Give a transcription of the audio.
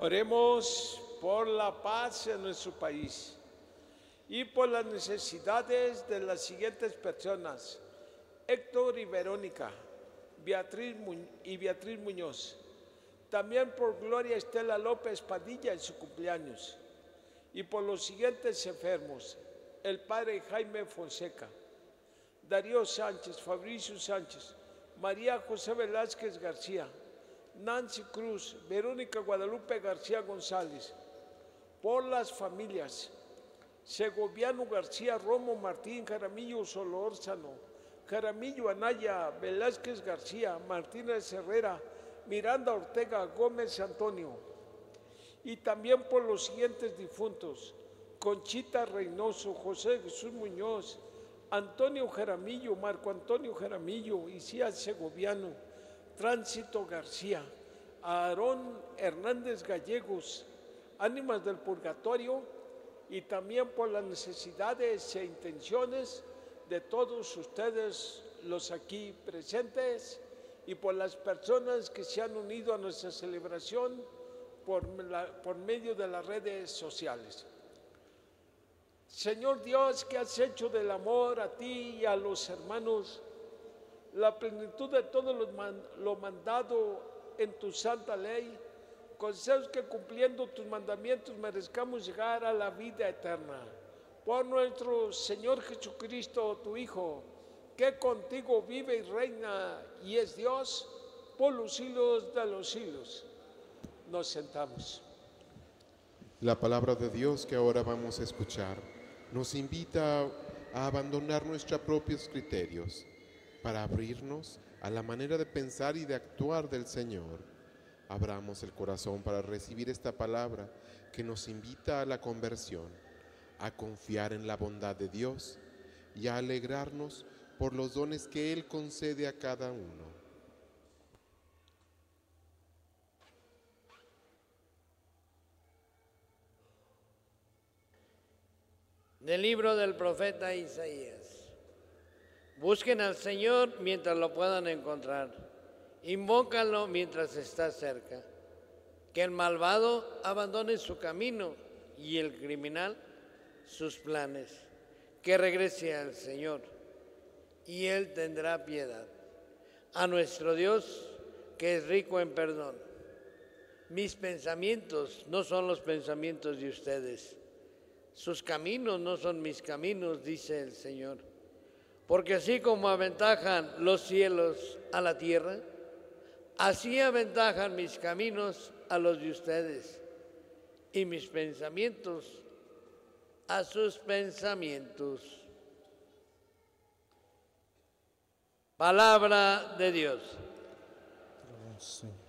Oremos por la paz en nuestro país y por las necesidades de las siguientes personas: Héctor y Verónica, Beatriz Muñoz. También por Gloria Estela López Padilla en su cumpleaños. Y por los siguientes enfermos: el padre Jaime Fonseca, Darío Sánchez, Fabricio Sánchez, María José Velázquez García, Nancy Cruz, Verónica Guadalupe García González. Por las familias: Segoviano García, Romo Martín, Jaramillo Solórzano, Jaramillo Anaya, Velázquez García, Martínez Herrera, Miranda Ortega, Gómez Antonio. Y también por los siguientes difuntos: Conchita Reynoso, José Jesús Muñoz, Antonio Jaramillo, Marco Antonio Jaramillo, Isías Segoviano, Tránsito García, Aarón Hernández Gallegos, Ánimas del Purgatorio, y también por las necesidades e intenciones de todos ustedes los aquí presentes y por las personas que se han unido a nuestra celebración por medio de las redes sociales. Señor Dios, que has hecho del amor a ti y a los hermanos la plenitud de todo lo mandado en tu santa ley, concedes que cumpliendo tus mandamientos merezcamos llegar a la vida eterna. Por nuestro Señor Jesucristo, tu Hijo, que contigo vive y reina y es Dios por los siglos de los siglos. Nos sentamos. La palabra de Dios que ahora vamos a escuchar nos invita a abandonar nuestros propios criterios para abrirnos a la manera de pensar y de actuar del Señor. Abramos el corazón para recibir esta palabra que nos invita a la conversión, a confiar en la bondad de Dios y a alegrarnos por los dones que Él concede a cada uno. Del libro del profeta Isaías. Busquen al Señor mientras lo puedan encontrar. Invócanlo mientras está cerca. Que el malvado abandone su camino y el criminal sus planes. Que regrese al Señor y Él tendrá piedad. A nuestro Dios, que es rico en perdón. Mis pensamientos no son los pensamientos de ustedes. Sus caminos no son mis caminos, dice el Señor. Porque así como aventajan los cielos a la tierra, así aventajan mis caminos a los de ustedes, y mis pensamientos a sus pensamientos. Palabra de Dios. Sí.